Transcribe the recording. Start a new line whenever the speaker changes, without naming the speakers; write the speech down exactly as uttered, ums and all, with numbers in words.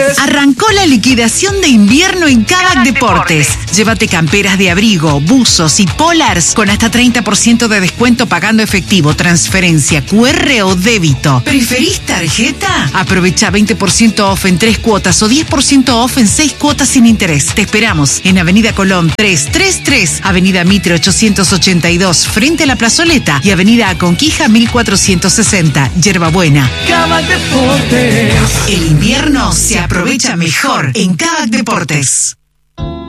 Arrancó la liquidación de invierno en Kavak Deportes. Deportes. Llévate camperas de abrigo, buzos y polars con hasta treinta por ciento de descuento pagando efectivo, transferencia, Q R o débito. ¿Preferís tarjeta? Aprovecha veinte por ciento off en tres cuotas o diez por ciento off en seis cuotas sin interés. Te esperamos en Avenida Colón trescientos treinta y tres, Avenida Mitre ochocientos ochenta y dos, frente a la Plazoleta, y Avenida Conquija mil cuatrocientos sesenta, Yerbabuena.
Kavak Deportes.
El invierno se aprovecha mejor en Kavak Deportes.